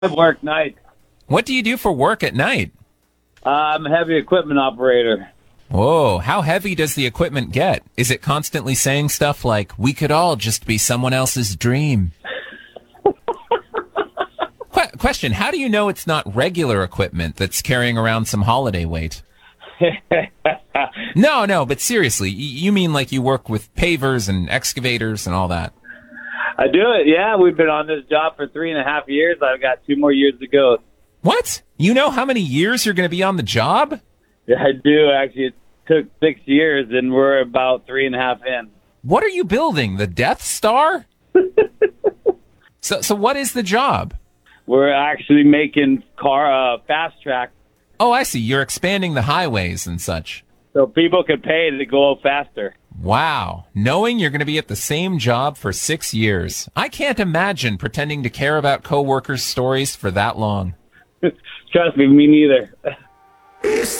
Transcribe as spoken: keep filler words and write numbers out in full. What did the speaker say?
I work night. What do you do for work at night? Uh, I'm a heavy equipment operator. Whoa, how heavy does the equipment get? Is it constantly saying stuff like, we could all just be someone else's dream? Qu- question, how do you know it's not regular equipment that's carrying around some holiday weight? No, no, but seriously, y- you mean like you work with pavers and excavators and all that? I do it, yeah. We've been on this job for three and a half years. I've got two more years to go. What? You know how many years you're going to be on the job? Yeah, I do, actually. It took six years, and we're about three and a half in. What are you building? The Death Star? so, so what is the job? We're actually making car uh, fast track Oh, I see. You're expanding the highways and such. so people can pay to go faster. Wow. Knowing you're going to be at the same job for six years. I can't imagine pretending to care about coworkers' stories for that long. Trust me, me neither.